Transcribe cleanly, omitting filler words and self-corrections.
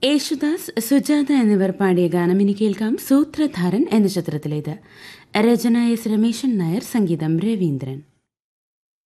യേശുദാസ്, സുജാത എന്നിവർ പാടിയ ഗാനം ഇനി കേൾക്കാം. സൂത്രധാരൻ എന്ന ചിത്രത്തിലേത്. രചന എസ് രമേശൻ നായർ, സംഗീതം രവീന്ദ്രൻ.